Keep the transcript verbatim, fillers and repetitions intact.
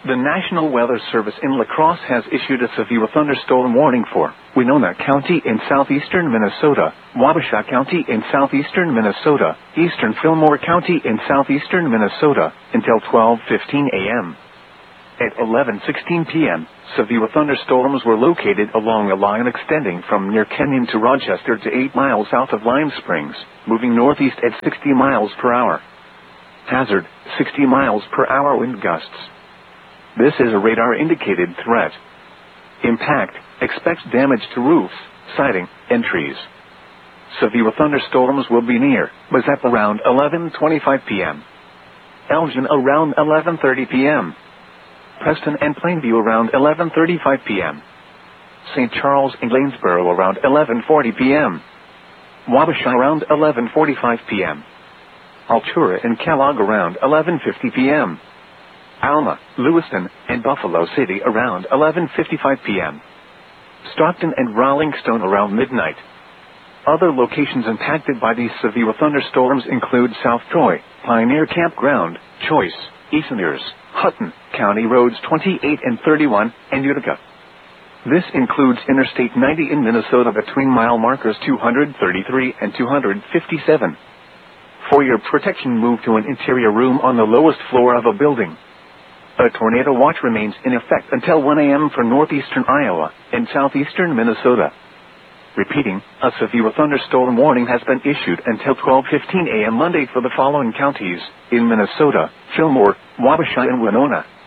The National Weather Service in La Crosse has issued a severe thunderstorm warning for Winona County in southeastern Minnesota, Wabasha County in southeastern Minnesota, eastern Fillmore County in southeastern Minnesota, until twelve fifteen a m At eleven sixteen p m, severe thunderstorms were located along a line extending from near Kenyon to Rochester to eight miles south of Lime Springs, moving northeast at sixty miles per hour. Hazard, sixty miles per hour wind gusts. This is a radar-indicated threat. Impact, expects damage to roofs, siding, and trees. Severe thunderstorms will be near Mazep around eleven twenty-five p m Elgin around eleven thirty p m Preston and Plainview around eleven thirty-five p m Saint Charles and Lanesboro around eleven forty p m Wabasha around eleven forty-five p m Altura and Kellogg around eleven fifty p m Alma, Lewiston, and Buffalo City around eleven fifty-five p m Stockton and Rollingstone around midnight. Other locations impacted by these severe thunderstorms include South Troy, Pioneer Campground, Choice, Easoners, Hutton, County Roads twenty-eight and thirty-one, and Utica. This includes Interstate ninety in Minnesota between mile markers two hundred thirty-three and two hundred fifty-seven. For your protection, move to an interior room on the lowest floor of a building. A tornado watch remains in effect until one a m for northeastern Iowa and southeastern Minnesota. Repeating, a severe thunderstorm warning has been issued until twelve fifteen a m Monday for the following counties in Minnesota: Fillmore, Wabasha, and Winona.